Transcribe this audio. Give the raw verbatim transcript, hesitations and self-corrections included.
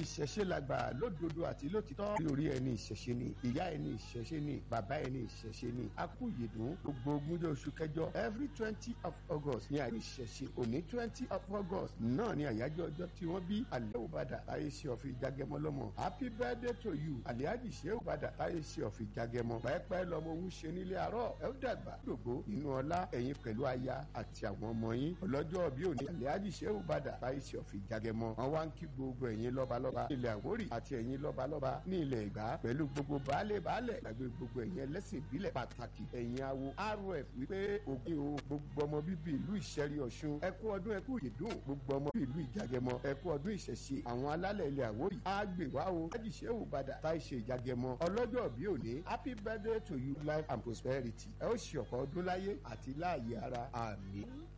ìṣẹ̀ṣe làgbà lódodo àti lótìtọ́. lórí ẹni ìṣẹ̀ṣe ni ìyá ẹni ìṣẹ̀ṣe ni bàbá ẹni ìṣẹ̀ṣe ni akúyèdùn gbogbo ogúnjọ́ oṣù kẹjọ every twenty of August ní àyè ìṣẹ̀ṣe. òní twenty of August náà ni àyájọ́ ọjọ́ tí wọ́n bí Alhaji Bada táyé ṣe ọ̀fìn Jagẹmọ lọ́mọ. happy birthday to you Alhaji Shehu Bada táyé ṣe ọ̀fìn Jagẹmọ. pẹ́ẹ́pẹ́ lọmọ òun ṣe nílé àárọ̀ ẹ ó dàgbà dògbò inú ọlá ẹ̀yin pẹ̀lú aya àti àwọn ọmọ yín. ọlọ́jọ́ bí òní Alhaji Shehu Bada táyé ṣe ọ̀fìn Jagẹmọ. wọ́n wá ń kí gbogbo ẹ̀yin lọ́balọ́ba ní ilẹ̀ Àwórì àti ẹ̀yin lọ́balọ́ba ní ilẹ̀ Ẹ̀gbá pẹ̀lú gbogbo baálé baálẹ̀ gbàgbé gbogbo ẹ̀yin ẹlẹ́sìn ìbílẹ̀ pàtàkì ẹ̀yin awo R F wípé ògì o gbogbo ọmọ bíbí ìlú Ìṣẹ̀rí Ọ̀ṣun ẹ kú ọdún ẹ kú ìdùn gbogbo ọmọ bíbí ìlú Ìjàgẹmọ ẹ kú ọdún ìṣẹ̀ṣe. àwọn alálẹ̀ ilẹ̀ Àwórì á gbè wá o Alhaji Shehu Bada táyé ṣe Ìjàgẹmọ. ọlọ́jọ́ bí òní happy birthday to you life and prosperity ẹ ó ṣe ọ̀pọ̀ ọdún láyé àti láàyè ara àmín.